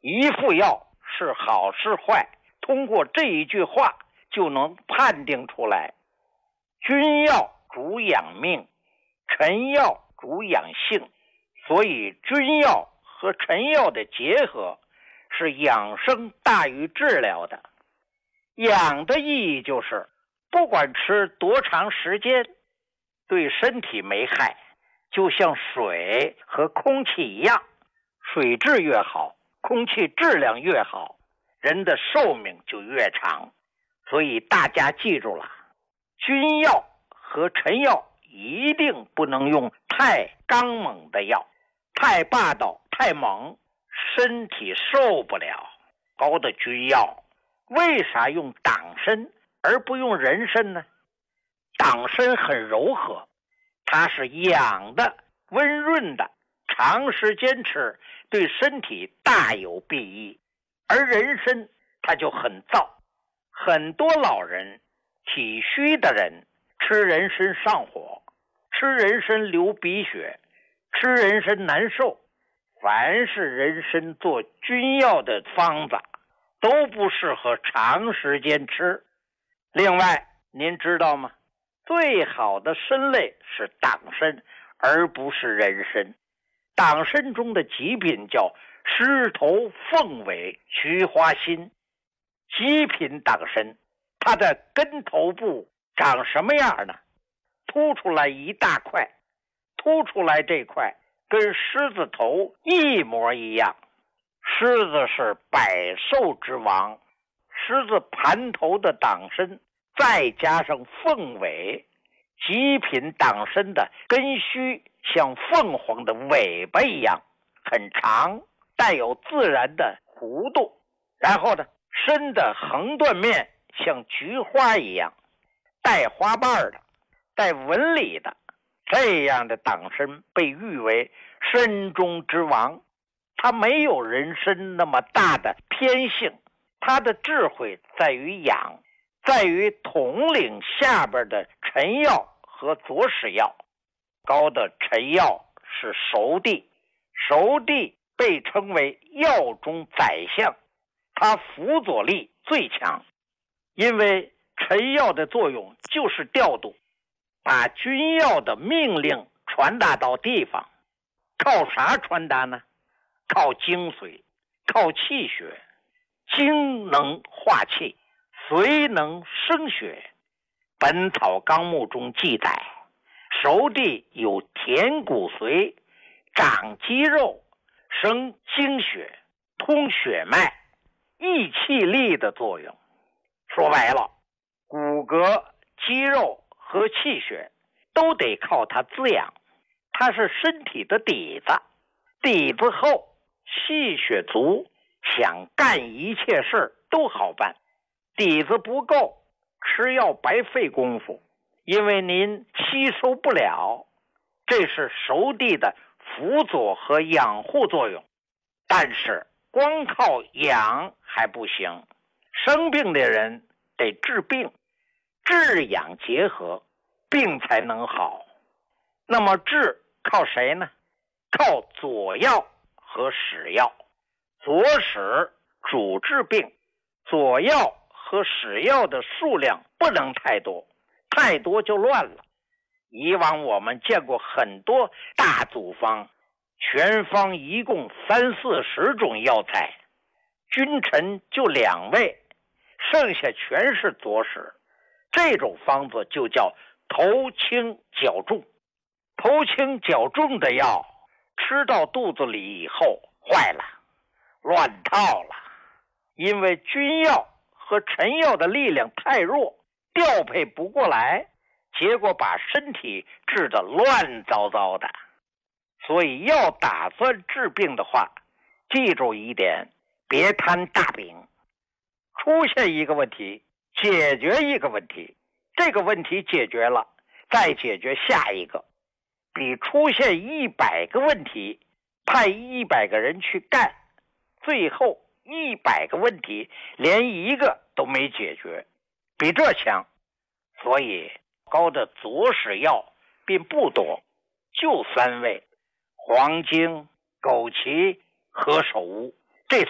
一副药是好是坏，通过这一句话就能判定出来。君药主养命，臣药主养性，所以君药和臣药的结合是养生大于治疗的。养的意义就是不管吃多长时间，对身体没害，就像水和空气一样，水质越好，空气质量越好，人的寿命就越长。所以大家记住了，君药和臣药一定不能用太刚猛的药，太霸道太猛，身体受不了。高的君药为啥用党参而不用人参呢？党参很柔和，它是养的温润的，长时间吃对身体大有裨益。而人参它就很燥，很多老人体虚的人吃人参上火，吃人参流鼻血，吃人参难受。凡是人参做君药的方子都不适合长时间吃。另外您知道吗？最好的参类是党参，而不是人参。党参中的极品叫狮头凤尾菊花心。极品党参它的根头部长什么样呢？凸出来一大块，凸出来这块跟狮子头一模一样。狮子是百兽之王，狮子盘头的党参再加上凤尾，极品党参的根须像凤凰的尾巴一样很长，带有自然的弧度，然后呢，参的横断面像菊花一样带花瓣的，带纹理的。这样的党参被誉为参中之王。它没有人参那么大的偏性，它的智慧在于养，在于统领下边的臣药和佐使药。高的臣药是熟地，熟地被称为药中宰相，它辅佐力最强。因为臣药的作用就是调度，把君药的命令传达到地方。靠啥传达呢？靠精髓，靠气血。精能化气，髓能生血。本草纲目中记载，熟地有填骨髓，长肌肉，生精血，通血脉，益气力的作用。说白了，骨骼、肌肉和气血都得靠它滋养。它是身体的底子，底子厚，气血足，想干一切事都好办。底子不够，吃药白费功夫，因为您吸收不了。这是熟地的辅佐和养护作用。但是光靠养还不行，生病的人得治病，治养结合，病才能好。那么治靠谁呢？靠佐药和使药。佐使主治病，佐药和使药的数量不能太多，太多就乱了。以往我们见过很多大组方，全方一共30-40种药材，君臣就2味，剩下全是佐使。这种方子就叫头轻脚重。头轻脚重的药吃到肚子里以后坏了，乱套了。因为君药和臣药的力量太弱，调配不过来，结果把身体治得乱糟糟的。所以要打算治病的话，记住一点，别贪大饼。出现一个问题，解决一个问题，这个问题解决了，再解决下一个。比出现100个问题，派100个人去干，最后100个问题连一个都没解决，比这强。所以高的佐使药并不多，就3味：黄精、枸杞和首乌。